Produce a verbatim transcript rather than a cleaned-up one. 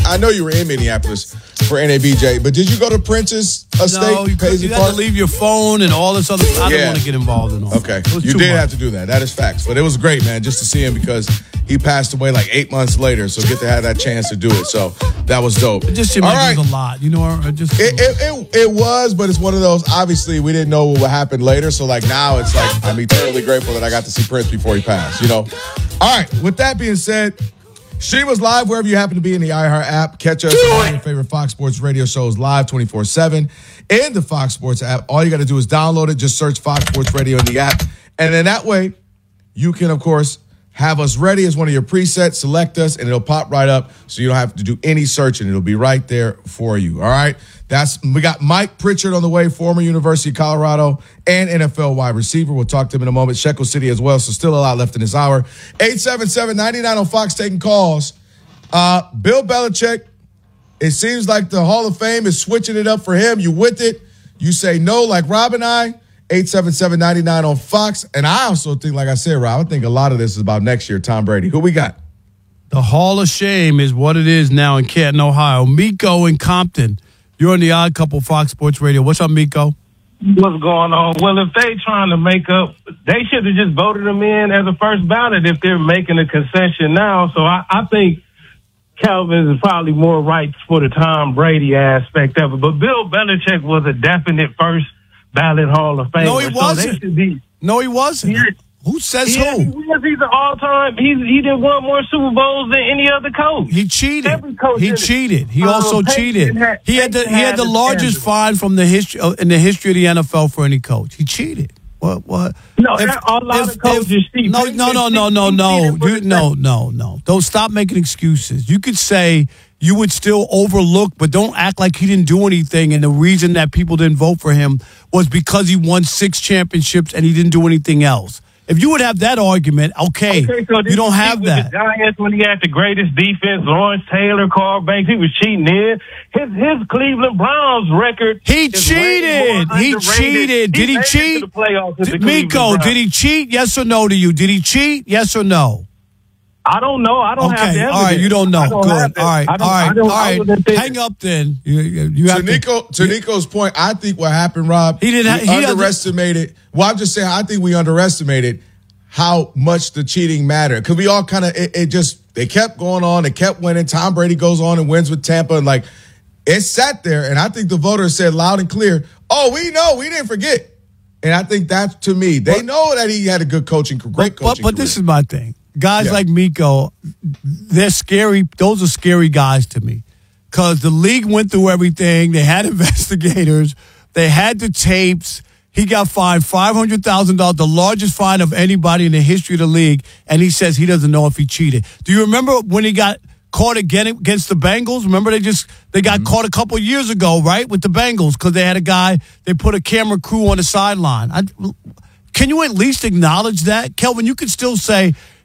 I know you were in Minneapolis for N A B J, but did you go to Prince's estate? No, you, you had to leave your phone and all this other stuff. I yeah. didn't want to get involved in all Okay. that. You did much. have to do that. That is facts. But it was great, man, just to see him because he passed away like eight months later. So get to have that chance to do it. So that was dope. It just seemed all like right. it was a lot. You know, I just it, it, it, it was, but it's one of those, obviously, we didn't know what would happen later. So, like, now it's like, I'm eternally grateful that I got to see Prince before he passed, you know? All right. With that being said, stream us live wherever you happen to be in the iHeart app. Catch us on your favorite Fox Sports radio shows live twenty-four seven in the Fox Sports app. All you got to do is download it. Just search Fox Sports Radio in the app. And then that way, you can, of course, have us ready as one of your presets, select us, and it'll pop right up so you don't have to do any searching. It'll be right there for you, all right? That's we got Mike Pritchard on the way, former University of Colorado and N F L wide receiver. We'll talk to him in a moment. Shekel City as well, so still a lot left in this hour. eight seven seven, nine nine on Fox taking calls. Uh, Bill Belichick, it seems like the Hall of Fame is switching it up for him. You with it? You say no like Rob and I. eight seven seven, nine nine on Fox. And I also think, like I said, Rob, I think a lot of this is about next year, Tom Brady. Who we got? The Hall of Shame is what it is now in Canton, Ohio. Miko in Compton. You're on the Odd Couple Fox Sports Radio. What's up, Miko? What's going on? Well, if they trying to make up, they should have just voted him in as a first ballot if they're making a concession now. So I, I think Calvin is probably more right for the Tom Brady aspect of it. But Bill Belichick was a definite first ballot Hall of Famer. No, he wasn't. So they should be, no, he wasn't. Yeah. Who says yeah, who? He was. He's an all-time. He's, he didn't won more Super Bowls than any other coach. He cheated. Every coach he did it. cheated. He Um, also Peyton cheated. had- he had the Peyton he had had the the largest scandal. fine from the history uh, in the history of the N F L for any coach. He cheated. What? What? No, that- a lot of coaches cheat. No, no, no, no, no, no, you, no, no, no. Don't stop making excuses. You could say you would still overlook, but don't act like he didn't do anything. And the reason that people didn't vote for him was because he won six championships and he didn't do anything else. If you would have that argument, okay, Okay, so you don't have with that. The Giants, when he had the greatest defense, Lawrence Taylor, Carl Banks, he was cheating in. His his Cleveland Browns record. He is cheated. way He more cheated. Did he made it cheat? to the playoffs with Did, the Cleveland Miko, Browns. did he cheat? Yes or no to you? Did he cheat? Yes or no? I don't know. I don't have Okay, the all right, evidence. you don't know. I don't Good. have All it. right, I all don't- right, I all don't- I right. wouldn't think- Hang up then. You, you you have To to. Nico, to Nico's point, I think what happened, Rob, He didn't ha- we he doesn't- underestimated. Well, I'm just saying, I think we underestimated how much the cheating mattered because we all kind of it, it just they kept going on, they kept winning. Tom Brady goes on and wins with Tampa, and like it sat there, and I think the voters said loud and clear, "Oh, we know, we didn't forget." And I think that to me, they But- know that he had a good coaching, great But, coaching. but this career. is my thing. Guys Yeah. like Miko, they're scary. Those are scary guys to me because the league went through everything. They had investigators. They had the tapes. He got fined five hundred thousand dollars, the largest fine of anybody in the history of the league, and he says he doesn't know if he cheated. Do you remember when he got caught again against the Bengals? Remember they just they got mm-hmm. caught a couple years ago, right, with the Bengals because they had a guy, they put a camera crew on the sideline. I, can you at least acknowledge that? Kelvin, you could still say